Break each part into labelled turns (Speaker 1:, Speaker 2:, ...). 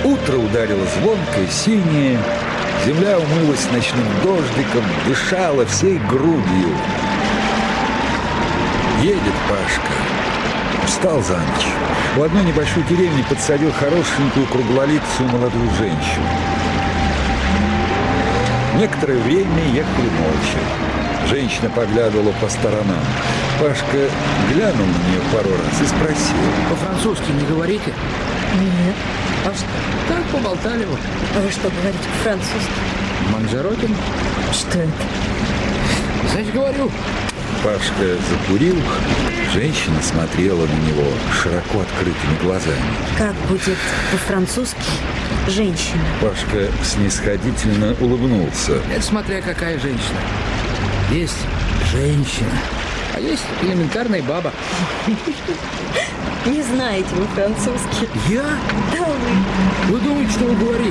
Speaker 1: Утро ударило звонко и синее. Земля умылась ночным дождиком, дышала всей грудью. Едет Пашка. Устал за ночь. У одной небольшой деревни подсадил хорошенькую круглолицую молодую женщину. Некоторое время ехали молча. Женщина поглядывала по сторонам. Пашка глянул на нее пару раз и спросил.
Speaker 2: По-французски не говорите?
Speaker 3: Нет.
Speaker 2: А что? Так поболтали вы.
Speaker 3: А вы что, говорите по-французски?
Speaker 2: Манжаротин?
Speaker 3: Что это?
Speaker 2: Значит, говорю.
Speaker 1: Пашка закурил. Женщина смотрела на него широко открытыми глазами.
Speaker 3: Как будет по-французски женщина?
Speaker 1: Пашка снисходительно улыбнулся.
Speaker 2: Это смотря какая женщина. Есть женщина, а есть элементарная баба.
Speaker 3: Не знаете вы французский?
Speaker 2: Я?
Speaker 3: Да вы.
Speaker 2: Вы думаете, что вы говорите?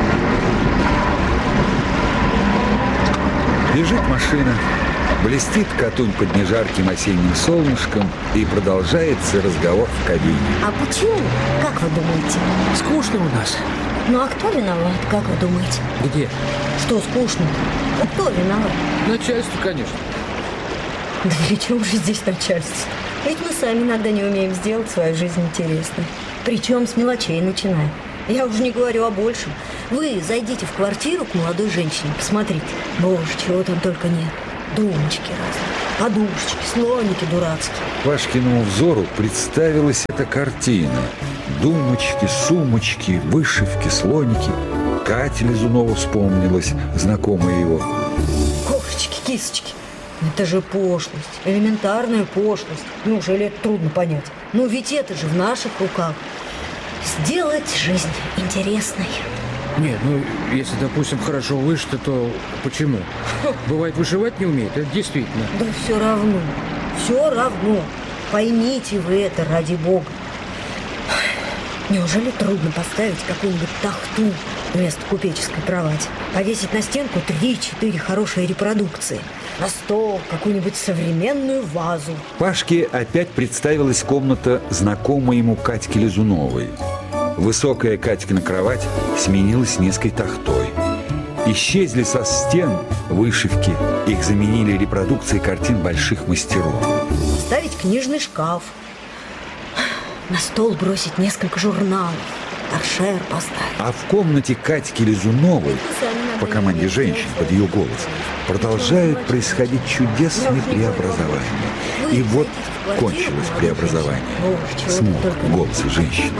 Speaker 1: Бежит машина. Блестит Катунь под нежарким осенним солнышком, и продолжается разговор в кабине.
Speaker 3: А почему? Как вы думаете?
Speaker 2: Скучно у нас.
Speaker 3: Ну а кто виноват, как вы думаете?
Speaker 2: Где?
Speaker 3: Что скучно? А кто виноват?
Speaker 2: Начальство, конечно.
Speaker 3: Да при чем же здесь начальство? Ведь мы сами иногда не умеем сделать свою жизнь интересной. Причем с мелочей начинаем. Я уже не говорю о большем. Вы зайдите в квартиру к молодой женщине, посмотрите. Боже, чего там только нет. Думочки разные, подушечки, слоники дурацкие.
Speaker 1: Пашкиному взору представилась эта картина. Думочки, сумочки, вышивки, слоники. Катя Лизунова вспомнилась, знакомая его.
Speaker 3: Кошечки, кисочки. Это же пошлость, элементарная пошлость. Неужели это трудно понять? Ну ведь это же в наших руках. Сделать жизнь интересной.
Speaker 2: Нет, ну, если, допустим, хорошо вышито, то почему? Бывает, вышивать не умеет, это действительно.
Speaker 3: Да все равно, все равно. Поймите вы это, ради бога. Неужели трудно поставить какую-нибудь тахту вместо купеческой кровати? Повесить на стенку 3-4 хорошие репродукции. На стол какую-нибудь современную вазу.
Speaker 1: Пашке опять представилась комната знакомой ему Катьки Лизуновой. Высокая Катькина кровать сменилась низкой тахтой. Исчезли со стен вышивки, их заменили репродукции картин больших мастеров.
Speaker 3: Поставить книжный шкаф. На стол бросить несколько журналов. Торшер поставить.
Speaker 1: А в комнате Катьки Лизуновой, по команде женщин под ее голос, продолжают происходить чудесные преобразования. И вот кончилось преобразование. Смолк голос женщины.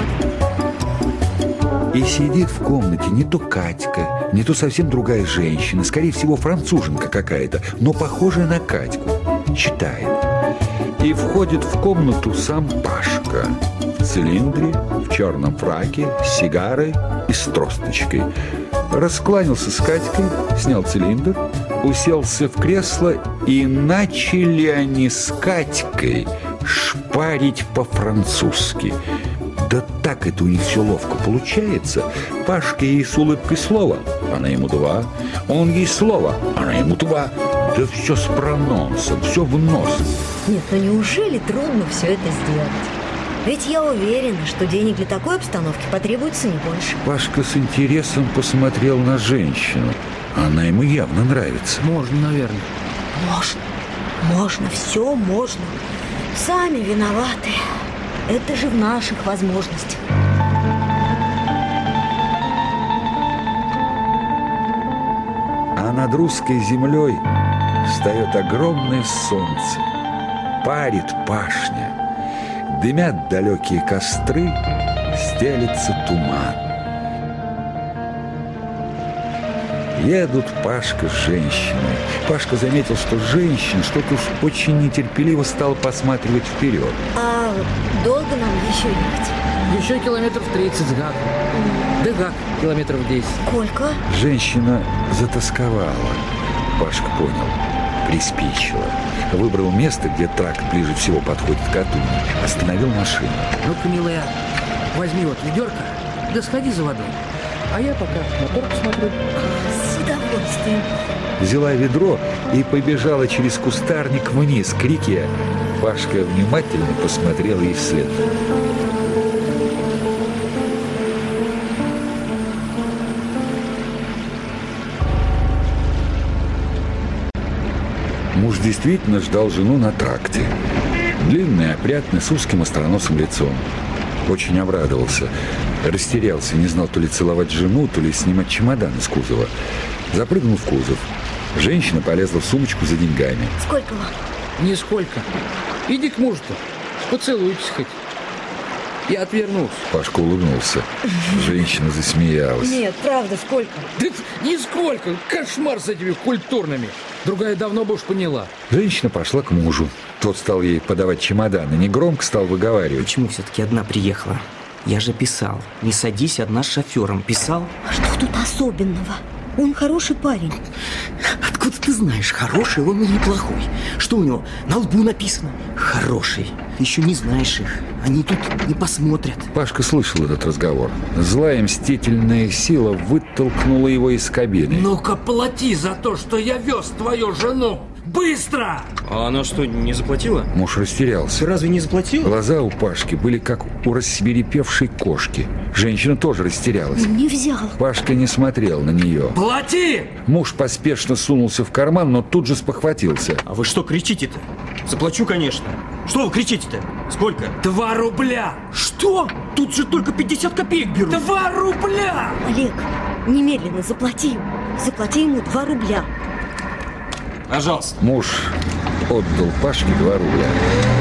Speaker 1: И сидит в комнате не то Катька, не то совсем другая женщина, скорее всего, француженка какая-то, но похожая на Катьку. Читает. И входит в комнату сам Пашка. В цилиндре, в черном фраке, с сигарой и с тросточкой. Раскланялся с Катькой, снял цилиндр, уселся в кресло, и начали они с Катькой шпарить по-французски. Да так это у них все ловко получается. Пашка ей с улыбкой слово, она ему два. Он ей слово, она ему два. Да все с прононсом, все в нос.
Speaker 3: Нет, ну неужели трудно все это сделать? Ведь я уверена, что денег для такой обстановки потребуется не больше.
Speaker 1: Пашка с интересом посмотрел на женщину. Она ему явно нравится.
Speaker 2: Можно, наверное.
Speaker 3: Можно, все можно. Сами виноваты. Это же в наших возможностях.
Speaker 1: А над русской землей встает огромное солнце. Парит пашня. Дымят далекие костры, стелется туман. Едут Пашка с женщиной. Пашка заметил, что женщина что-то уж очень нетерпеливо стала посматривать вперед.
Speaker 3: А долго нам еще ехать?
Speaker 2: Еще километров 30 гак. Да гак, километров 10.
Speaker 3: Сколько?
Speaker 1: Женщина затасковала. Пашка понял. Приспичило. Выбрал место, где тракт ближе всего подходит к Катуни. Остановил машину.
Speaker 2: Ну-ка, милая, возьми вот ведерко, да сходи за водой. А я пока мотор посмотрю.
Speaker 3: С удовольствием.
Speaker 1: Взяла ведро и побежала через кустарник вниз к реке. Пашка внимательно посмотрел ей вслед. Муж действительно ждал жену на тракте. Длинный, опрятный, с узким остроносым лицом. Очень обрадовался. Растерялся, не знал, то ли целовать жену, то ли снимать чемодан из кузова. Запрыгнул в кузов. Женщина полезла в сумочку за деньгами.
Speaker 3: Сколько вам?
Speaker 2: Нисколько. Иди к мужу-то, поцелуйтесь хоть. Я отвернулся.
Speaker 1: Пашка улыбнулся. Женщина засмеялась.
Speaker 3: Нет, правда, сколько?
Speaker 2: Да нисколько. Кошмар с этими культурными. Другая давно бы уж поняла.
Speaker 1: Женщина пошла к мужу. Тот стал ей подавать чемодан и негромко стал выговаривать.
Speaker 4: Почему все-таки одна приехала? Я же писал. Не садись одна с шофером. Писал?
Speaker 3: А что тут особенного? Он хороший парень.
Speaker 4: Откуда ты знаешь, хороший он или плохой? Что у него на лбу написано? Хороший. Ты еще не знаешь их. Они тут не посмотрят.
Speaker 1: Пашка слышал этот разговор. Злая мстительная сила вытолкнула его из кабины.
Speaker 5: Ну-ка, плати за то, что я вез твою жену! Быстро!
Speaker 4: А она что, не заплатила?
Speaker 1: Муж растерялся.
Speaker 4: Ты разве не заплатила?
Speaker 1: Глаза у Пашки были как у рассвирепевшей кошки. Женщина тоже растерялась.
Speaker 3: Не взял.
Speaker 1: Пашка не смотрел на нее.
Speaker 5: Плати!
Speaker 1: Муж поспешно сунулся в карман, но тут же спохватился.
Speaker 4: А вы что кричите-то? Заплачу, конечно. Что вы кричите-то? Сколько?
Speaker 5: 2 рубля!
Speaker 4: Что? Тут же только 50 копеек берут.
Speaker 5: 2 рубля!
Speaker 3: Олег, немедленно заплати. Заплати ему 2 рубля.
Speaker 4: Пожалуйста.
Speaker 1: Муж отдал Пашке 2 рубля.